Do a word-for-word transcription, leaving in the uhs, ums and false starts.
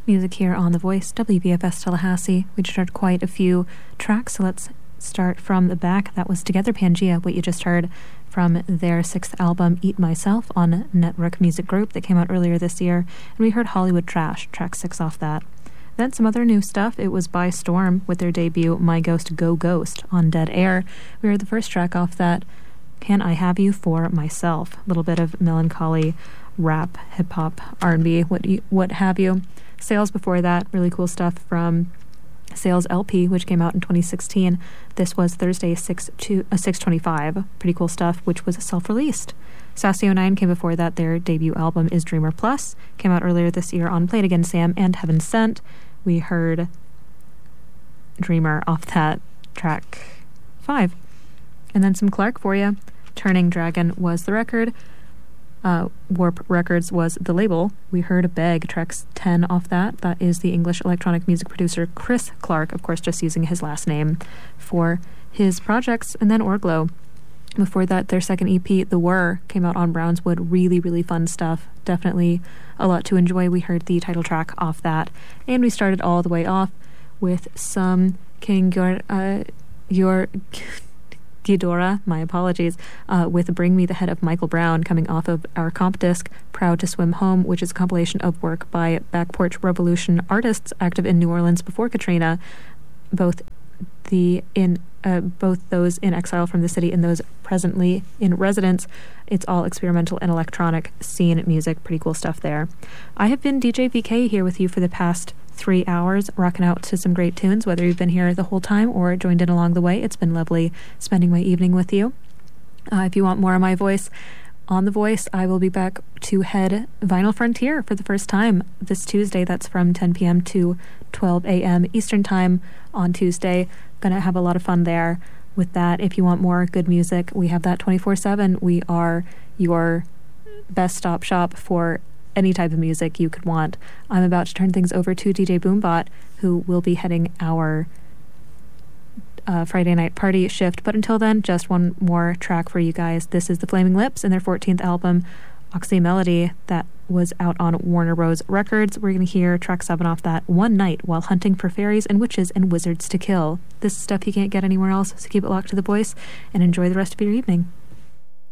Music here on The Voice, W B F S Tallahassee. We just heard quite a few tracks, so let's start from the back. That was Together Pangea, what you just heard from their sixth album, Eat Myself, on Network Music Group, that came out earlier this year. And we heard Hollywood Trash, track six off that. Then some other new stuff. It was By Storm with their debut, My Ghost Go Ghost, on Dead Air. We heard the first track off that, Can I Have You For Myself? A little bit of melancholy rap, hip-hop, R and B, what, you, what have you. Sales before that, really cool stuff from Sales L P, which came out in twenty sixteen. This was Thursday, six twenty-five. Pretty cool stuff, which was self-released. Sassy oh nine came before that. Their debut album is Dreamer Plus. Came out earlier this year on Play It Again Sam and Heaven Sent. We heard Dreamer off that, track five. And then some Clark for you. Turning Dragon was the record. Uh, Warp Records was the label. We heard Beg, tracks ten off that. That is the English electronic music producer Chris Clark, of course, just using his last name for his projects. And then Orglow. Before that, their second E P, The Whir, came out on Brownswood. Really, really fun stuff. Definitely a lot to enjoy. We heard the title track off that. And we started all the way off with some King Yor... Uh, Yor Ghidorah, my apologies, uh, with Bring Me the Head of Michael Brown, coming off of our comp disc, Proud to Swim Home, which is a compilation of work by Back Porch Revolution artists active in New Orleans before Katrina, both the in uh, both those in exile from the city and those presently in residence. It's all experimental and electronic scene music. Pretty cool stuff there. I have been D J V K here with you for the past three hours, rocking out to some great tunes, whether you've been here the whole time or joined in along the way. It's been lovely spending my evening with you. Uh, if you want more of my voice on The Voice, I will be back to head Vinyl Frontier for the first time this Tuesday. That's from ten p.m. to twelve a.m. Eastern Time on Tuesday. Gonna have a lot of fun there with that. If you want more good music, we have that twenty-four seven. We are your best stop shop for any type of music you could want. I'm about to turn things over to D J Boombot, who will be heading our uh, Friday night party shift. But until then, just one more track for you guys. This is The Flaming Lips and their fourteenth album, Oxy Melody, that was out on Warner Bros. Records. We're going to hear track seven off that, One Night While Hunting for Fairies and Witches and Wizards to Kill. This is stuff you can't get anywhere else, so keep it locked to The Voice and enjoy the rest of your evening.